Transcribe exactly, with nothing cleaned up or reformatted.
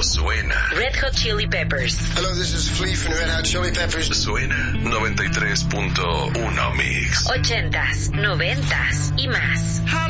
suena. Red Hot Chili Peppers. Hello, this is Flea from Red Hot Chili Peppers. Suena noventa y tres punto uno Mix. Ochentas, noventas y más.